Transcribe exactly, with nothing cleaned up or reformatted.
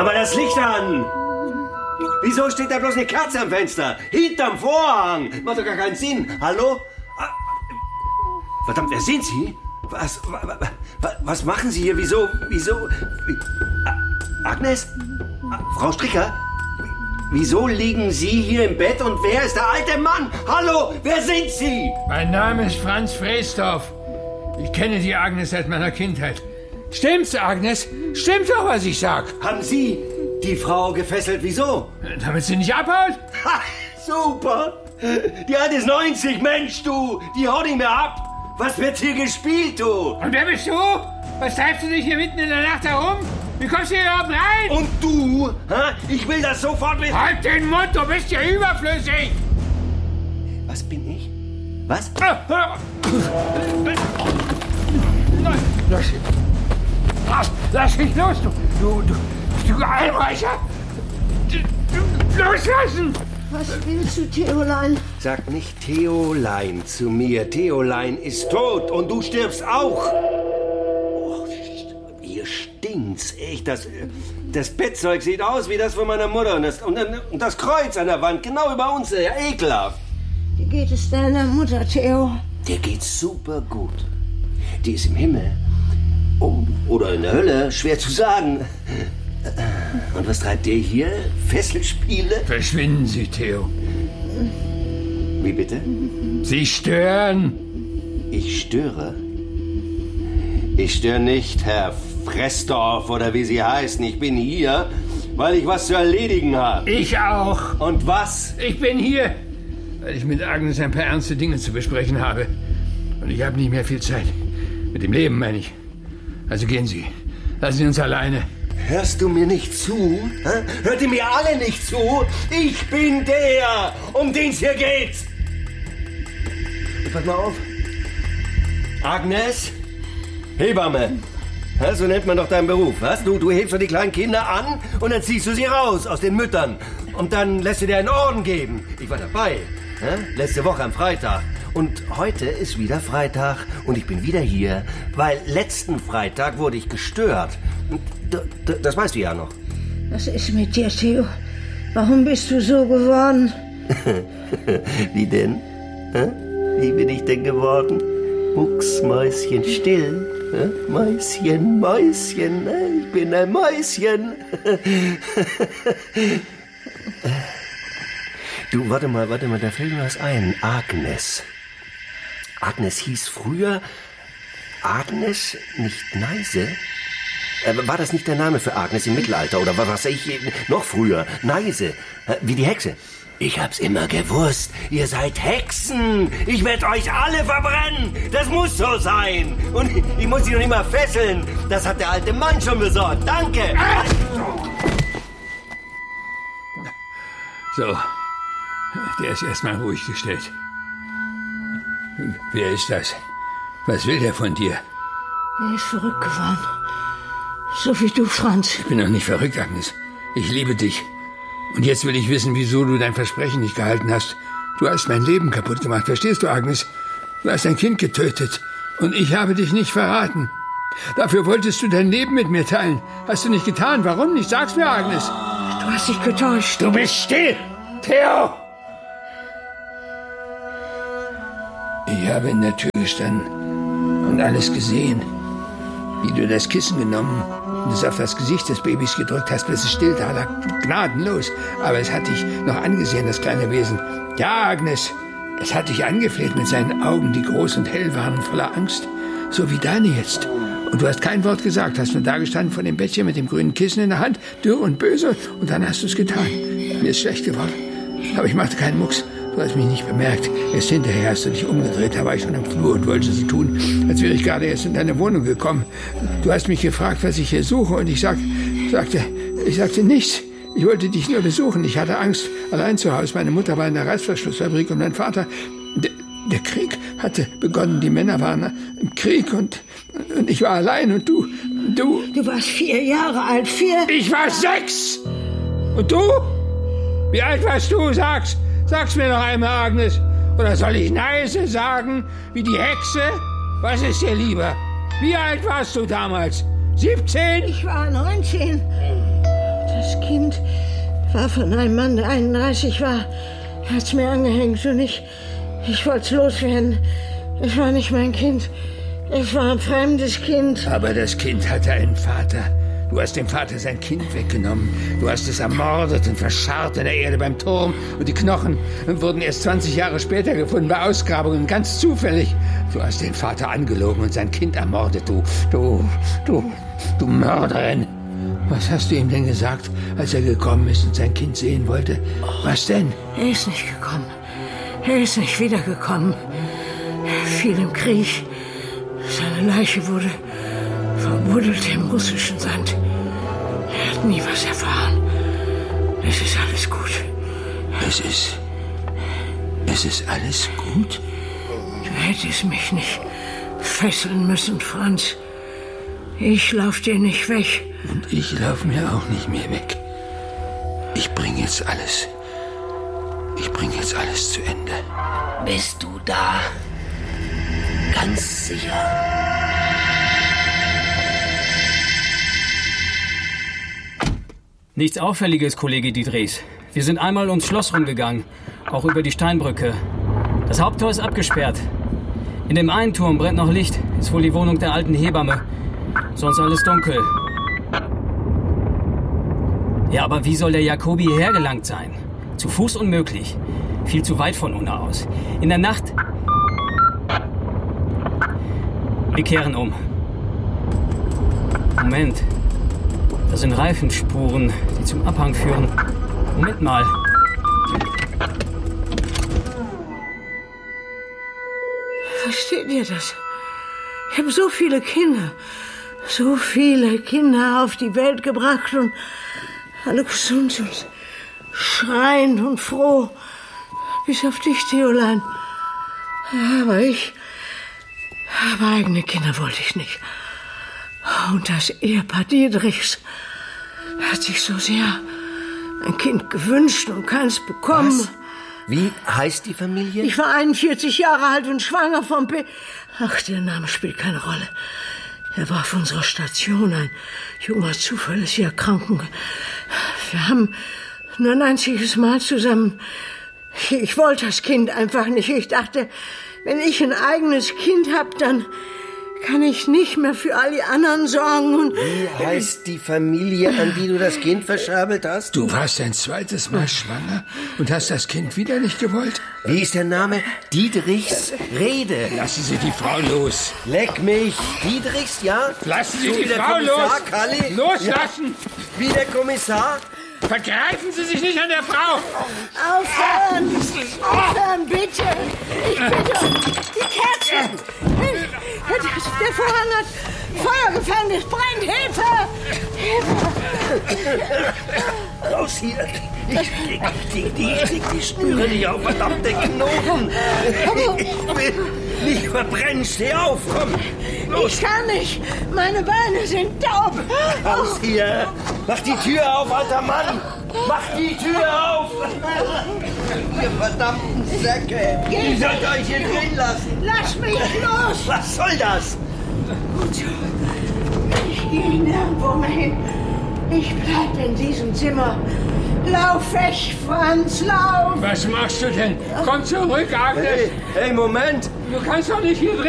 Mach mal das Licht an! Wieso steht da bloß eine Kerze am Fenster? Hinterm Vorhang! Macht doch gar keinen Sinn. Hallo? Verdammt, wer sind Sie? Was, was, was machen Sie hier? Wieso, wieso? Wie, Agnes? Frau Stricker? Wieso liegen Sie hier im Bett und wer ist der alte Mann? Hallo, wer sind Sie? Mein Name ist Franz Frestorf. Ich kenne die Agnes seit meiner Kindheit. Stimmt's, Agnes? Stimmt doch, was ich sag. Haben Sie die Frau gefesselt? Wieso? Damit sie nicht abhaut? Ha, super. Die alte ist neunzig, Mensch, du. Die haut nicht mehr ab. Was wird hier gespielt, du? Und wer bist du? Was treibst du dich hier mitten in der Nacht herum? Wie kommst du hier überhaupt rein? Und du? Ha? Ich will das sofort wissen. Halt den Mund, du bist ja überflüssig. Was bin ich? Was? Nein, lass, lass, lass mich los, du, du, du, du Einbrecher. Du, du, loslassen. Was willst du, Theolein? Sag nicht Theolein zu mir. Theolein ist tot und du stirbst auch. Oh, hier stinkt's echt. Das, das Bettzeug sieht aus wie das von meiner Mutter. Und das, und, und das Kreuz an der Wand, genau über uns. Ja, ekelhaft. Wie geht es deiner Mutter, Theo? Der geht's super gut. Die ist im Himmel. Oh, oder in der Hölle, schwer zu sagen. Und was treibt ihr hier? Fesselspiele? Verschwinden Sie, Theo. Wie bitte? Sie stören. Ich störe? Ich störe nicht, Herr Frestorf oder wie Sie heißen. Ich bin hier, weil ich was zu erledigen habe. Ich auch. Und was? Ich bin hier, weil ich mit Agnes ein paar ernste Dinge zu besprechen habe. Und ich habe nicht mehr viel Zeit. Mit dem Leben, meine ich. Also gehen Sie. Lassen Sie uns alleine. Hörst du mir nicht zu? Hä? Hört ihr mir alle nicht zu? Ich bin der, um den es hier geht. Pass mal auf. Agnes? Hebamme. Ja, so nennt man doch deinen Beruf. Was? Du, du hebst doch die kleinen Kinder an und dann ziehst du sie raus aus den Müttern. Und dann lässt du dir einen Orden geben. Ich war dabei. Ja? Letzte Woche am Freitag. Und heute ist wieder Freitag und ich bin wieder hier, weil letzten Freitag wurde ich gestört. D- d- das weißt du ja noch. Was ist mit dir, Theo? Warum bist du so geworden? Wie denn? Hä? Wie bin ich denn geworden? Mucksmäuschen still. Hä? Mäuschen, Mäuschen, ich bin ein Mäuschen. Du, warte mal, warte mal, da fällt mir was ein. Agnes. Agnes hieß früher Agnes, nicht Neise? Äh, war das nicht der Name für Agnes im Mittelalter? Oder was weiß ich, noch früher? Neise, äh, wie die Hexe. Ich hab's immer gewusst. Ihr seid Hexen. Ich werd euch alle verbrennen. Das muss so sein. Und ich muss sie noch nicht mal fesseln. Das hat der alte Mann schon besorgt. Danke. So, der ist erstmal ruhig gestellt. Wer ist das? Was will der von dir? Er ist verrückt geworden. So wie du, Franz. Ich bin doch nicht verrückt, Agnes. Ich liebe dich. Und jetzt will ich wissen, wieso du dein Versprechen nicht gehalten hast. Du hast mein Leben kaputt gemacht, verstehst du, Agnes? Du hast ein Kind getötet. Und ich habe dich nicht verraten. Dafür wolltest du dein Leben mit mir teilen. Hast du nicht getan. Warum nicht? Sag's mir, Agnes. Du hast dich getäuscht. Du bist still, Theo! Ich habe in der Tür gestanden und alles gesehen. Wie du das Kissen genommen und es auf das Gesicht des Babys gedrückt hast, bis es still da lag. Gnadenlos. Aber es hat dich noch angesehen, das kleine Wesen. Ja, Agnes, es hat dich angefleht mit seinen Augen, die groß und hell waren, voller Angst. So wie deine jetzt. Und du hast kein Wort gesagt, hast nur da gestanden vor dem Bettchen mit dem grünen Kissen in der Hand, dürr und böse, und dann hast du es getan. Mir ist schlecht geworden. Aber ich machte keinen Mucks. Du hast mich nicht bemerkt. Erst hinterher hast du dich umgedreht, da war ich schon am Flur und wollte so tun, als wäre ich gerade erst in deine Wohnung gekommen. Du hast mich gefragt, was ich hier suche, und ich sag, sagte, ich sagte nichts. Ich wollte dich nur besuchen. Ich hatte Angst, allein zu Hause. Meine Mutter war in der Reißverschlussfabrik und mein Vater... Der, der Krieg hatte begonnen. Die Männer waren im Krieg und, und ich war allein und du... Du... Du warst vier Jahre alt, vier... Ich war sechs! Und du? Wie alt warst du? Sag's! Sag's mir noch einmal, Agnes. Oder soll ich Neise sagen, wie die Hexe? Was ist dir lieber? Wie alt warst du damals? siebzehn? Ich war neunzehn. Das Kind war von einem Mann, der einunddreißig war. Er hat's mir angehängt und ich, ich wollte es loswerden. Es war nicht mein Kind. Es war ein fremdes Kind. Aber das Kind hatte einen Vater. Du hast dem Vater sein Kind weggenommen. Du hast es ermordet und verscharrt in der Erde beim Turm. Und die Knochen wurden erst zwanzig Jahre später gefunden bei Ausgrabungen, ganz zufällig. Du hast den Vater angelogen und sein Kind ermordet, du, du, du, du Mörderin. Was hast du ihm denn gesagt, als er gekommen ist und sein Kind sehen wollte? Was denn? Er ist nicht gekommen. Er ist nicht wiedergekommen. Er fiel im Krieg. Seine Leiche wurde verbuddelt im russischen Sand. Er hat nie was erfahren. Es ist alles gut. Es ist... Es ist alles gut? Du hättest mich nicht fesseln müssen, Franz. Ich lauf dir nicht weg. Und ich lauf mir auch nicht mehr weg. Ich bring jetzt alles... Ich bring jetzt alles zu Ende. Bist du da? Ganz sicher. Nichts Auffälliges, Kollege Dietrichs. Wir sind einmal ums Schloss rumgegangen, auch über die Steinbrücke. Das Haupttor ist abgesperrt. In dem einen Turm brennt noch Licht. Ist wohl die Wohnung der alten Hebamme. Sonst alles dunkel. Ja, aber wie soll der Jacobi hierher gelangt sein? Zu Fuß unmöglich. Viel zu weit von Unna aus. In der Nacht... Wir kehren um. Moment. Das sind Reifenspuren, die zum Abhang führen. Moment mal. Versteht ihr das? Ich habe so viele Kinder, so viele Kinder auf die Welt gebracht und alle gesund und schreiend und froh. Bis auf dich, Theolein. Aber ich... Aber eigene Kinder wollte ich nicht. Und das Ehepaar Dietrichs hat sich so sehr ein Kind gewünscht und keins bekommen. Was? Wie heißt die Familie? Ich war einundvierzig Jahre alt und schwanger vom P... Ach, der Name spielt keine Rolle. Er war auf unserer Station ein junger, zuverlässiger Kranken. Wir haben nur ein einziges Mal zusammen... Ich, ich wollte das Kind einfach nicht. Ich dachte, wenn ich ein eigenes Kind habe, dann kann ich nicht mehr für all die anderen sorgen. Und wie heißt die Familie, an die du das Kind verschabelt hast? Du warst ein zweites Mal schwanger und hast das Kind wieder nicht gewollt? Wie ist der Name? Dietrichs? Rede. Lassen Sie die Frau los. Leck mich. Dietrichs, ja? Lassen Sie so die wie der Frau Kommissar, los. Kalli? Loslassen. Ja. Wie der Kommissar? Vergreifen Sie sich nicht an der Frau! Aufhören! Aufhören, bitte! Ich bitte um die Kerzen! Der Vorhang hat Feuer gefangen! Es brennt! Hilfe! Raus hier! Ich krieg die, die, ich krieg die Schnüre nicht auf, verdammte Knoten! Ich will nicht verbrennen! Steh auf! Komm! Los! Ich kann nicht! Meine Beine sind taub! Raus hier! Mach die Tür auf, alter Mann! Mach die Tür auf! Ihr verdammten Säcke! Ihr sollt euch hier drin lassen! Lass mich los! Was soll das? Gut so. Ich gehe nirgendwo mehr hin. Ich bleib in diesem Zimmer. Lauf weg, Franz, lauf! Was machst du denn? Komm zurück, Agnes! Hey, hey, Moment! Du kannst doch nicht hier drin